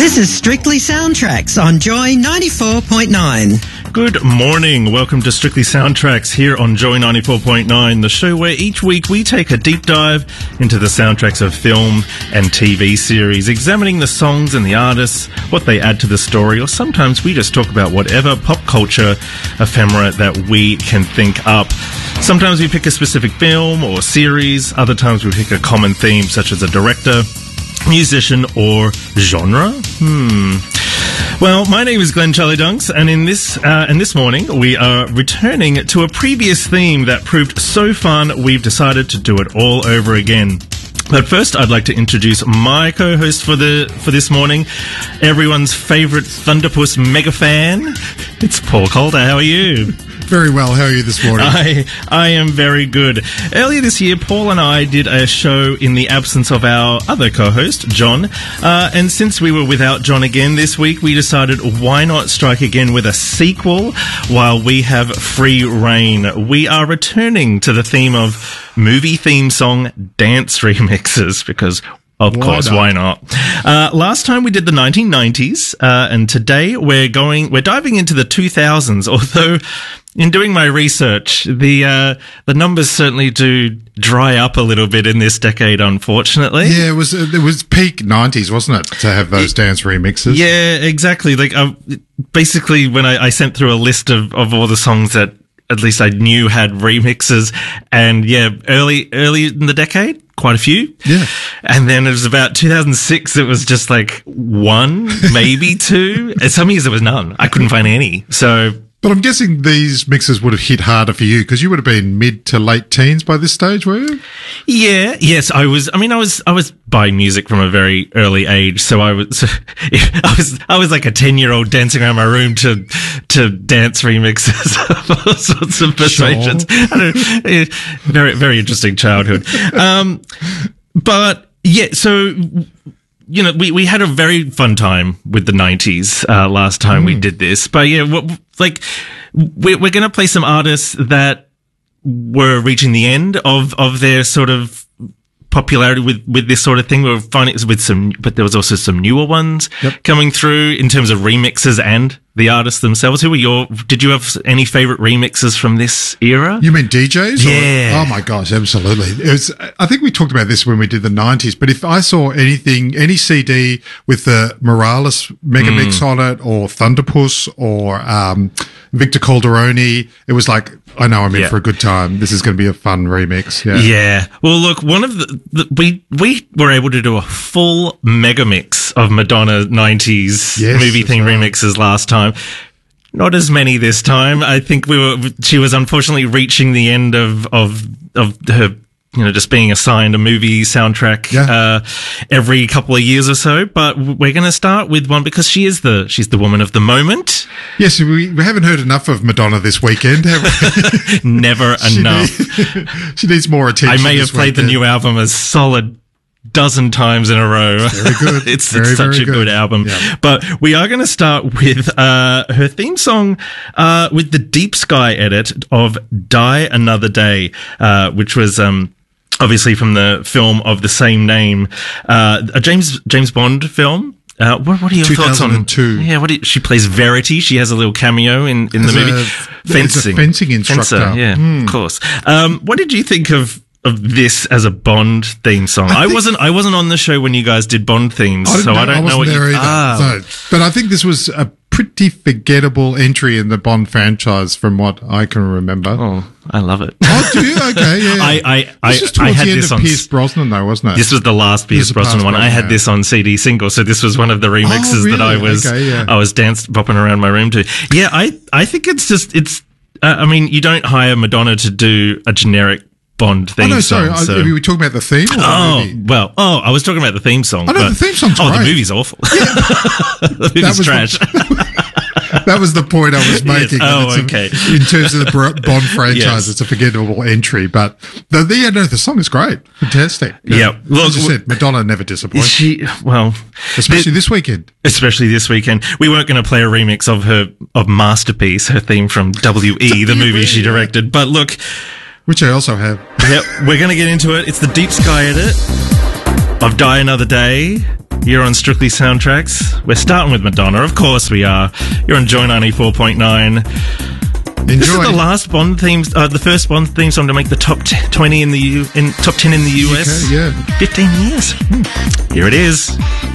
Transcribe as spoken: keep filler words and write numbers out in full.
This is Strictly Soundtracks on Joy ninety-four point nine. Good morning. Welcome to Strictly Soundtracks here on Joy ninety-four point nine, the show where each week we take a deep dive into the soundtracks of film and T V series, examining the songs and the artists, what they add to the story, or sometimes we just talk about whatever pop culture ephemera that we can think up. Sometimes we pick a specific film or series, other times we pick a common theme such as a director, musician, or genre? Hmm. Well, my name is Glenn Charlie Dunks, and in this uh, and this morning we are returning to a previous theme that proved so fun we've decided to do it all over again. But first, I'd like to introduce my co-host for the for this morning, everyone's favourite Thunderpuss mega fan. It's Paul Calder. How are you? Very well. How are you this morning? I I am very good. Earlier this year, Paul and I did a show in the absence of our other co-host, John. Uh, and since we were without John again this week, we decided why not strike again with a sequel while we have free reign. We are returning to the theme of movie theme song dance remixes because... Of Why course, not? why not? Uh, last time we did the nineteen nineties, uh, and today we're going, we're diving into the two thousands, although in doing my research, the, uh, the numbers certainly do dry up a little bit in this decade, unfortunately. Yeah, it was, it was peak nineties, wasn't it, to have those dance remixes? Yeah, exactly. Like, uh, basically when I, I sent through a list of, of all the songs that at least I knew had remixes, and yeah, early, early in the decade, quite a few. Yeah. And then it was about two thousand six, it was just like one, maybe two. And some years there was none. I couldn't find any. So. But I'm guessing these mixes would have hit harder for you because you would have been mid to late teens by this stage, were you? Yeah, yes, I was, I mean, I was, I was buying music from a very early age. So I was, I was, I was like a ten year old dancing around my room to, to dance remixes of all sorts of persuasions. Sure. I don't know, very, very interesting childhood. Um, but yeah, so, you know, we, we had a very fun time with the nineties, uh, last time mm. we did this. But yeah, what, like, we're, we're going to play some artists that were reaching the end of, of their sort of popularity with, with this sort of thing. We're finding it with some, but there was also some newer ones yep. coming through in terms of remixes and the artists themselves. Who were your, did you have any favorite remixes from this era? You mean D Js? Yeah. Or, oh my gosh, absolutely. It was, I think we talked about this when we did the nineties, but if I saw anything, any C D with the Morales Megamix mm. on it, or Thunderpuss, or, um, Victor Calderoni, it was like, I know I'm in yeah. for a good time. This is going to be a fun remix. Yeah. Yeah. Well, look, one of the, the we, we were able to do a full mega mix of Madonna nineties Yes, movie that's theme right. remixes last time. Not as many this time. I think we were, she was unfortunately reaching the end of, of, of her, you know, just being assigned a movie soundtrack, Yeah. uh, every couple of years or so. But we're going to start with one because she is the, she's the woman of the moment. Yes, we, we haven't heard enough of Madonna this weekend, have we? Never She enough. need- she needs more attention. I may this have played weekend. the new album a solid dozen times in a row. Very good. it's, very, it's such very a good, good album. Yeah. But we are going to start with uh, her theme song uh, with the Deep Sky edit of Die Another Day, uh, which was... Um, obviously from the film of the same name, uh, a James James Bond film. Uh, what, what are your thoughts on? two thousand two Yeah, what do you, she plays Verity. She has a little cameo in, in the As movie. a- fencing, as a fencing instructor. Fencer, yeah, Hmm. of course. Um, what did you think of of this as a Bond theme song? I, I think- wasn't I wasn't on the show when you guys did Bond themes, I didn't so know, I don't I know wasn't what there you. either. Ah, So, but I think this was a pretty forgettable entry in the Bond franchise, from what I can remember. oh, I love it. Oh, do you? Okay, yeah. I I I, This was I towards had the end this of on. Pierce Brosnan, though, wasn't it? This was the last Pierce This is the Brosnan past one. I had Brosnan, this on C D single, so this was one of the remixes Oh, that I really? was Okay, yeah. I was dance bopping around my room to. Yeah, I I think it's just it's. Uh, I mean, you don't hire Madonna to do a generic Bond Oh, theme no, song. sorry. so. I, are we talking about the theme or the Oh, movie? well, oh, I was talking about the theme song. Oh, no, but- the theme song's Oh, great. the movie's awful. the movie's was trash. That was the point I was making. Oh, It's a- okay. in terms of the Bro- Bond franchise, Yes. it's a forgettable entry, but the, the, yeah, no, the song is great. Fantastic. Yeah. Look, As you said, Madonna never disappoints, she, well, especially this weekend. especially this weekend. We weren't going to play a remix of her, of Masterpiece, her theme from W E, the movie she directed. But look, Which I also have. yeah, we're going to get into it. It's the Deep Sky edit of Die Another Day. You're on Strictly Soundtracks. We're starting with Madonna, of course we are. You're on Joy ninety-four point nine. Enjoy. This is the last Bond theme, uh, the first Bond theme song to make the top t- twenty in the U, in top ten in the U S. Okay, yeah, fifteen years. Hmm. Here it is.